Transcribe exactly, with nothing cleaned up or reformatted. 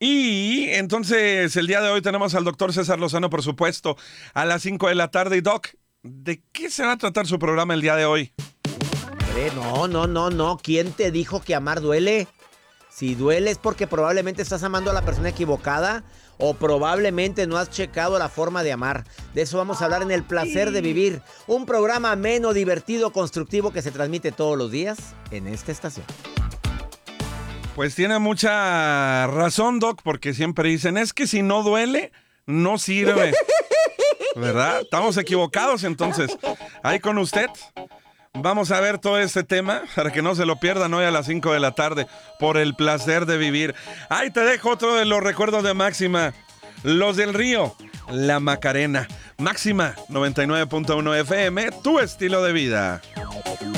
Y entonces el día de hoy tenemos al doctor César Lozano, por supuesto, a las cinco de la tarde. Y Doc, ¿de qué se va a tratar su programa el día de hoy? Eh, no, no, no, no. ¿Quién te dijo que amar duele? Si duele es porque probablemente estás amando a la persona equivocada o probablemente no has checado la forma de amar. De eso vamos a hablar en El Placer de Vivir, un programa ameno, divertido, constructivo que se transmite todos los días en esta estación. Pues tiene mucha razón, Doc, porque siempre dicen, es que si no duele, no sirve. ¿Verdad? Estamos equivocados, entonces. Ahí con usted. Vamos a ver todo este tema para que no se lo pierdan hoy a las cinco de la tarde por El Placer de Vivir. Ahí te dejo otro de los recuerdos de Máxima. Los del Río, La Macarena. Máxima noventa y nueve punto uno F M, tu estilo de vida.